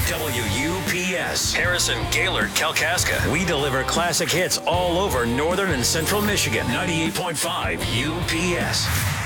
WUPS, Harrison, Gaylord, Kalkaska. We deliver classic hits all over northern and central Michigan. 98.5 UPS.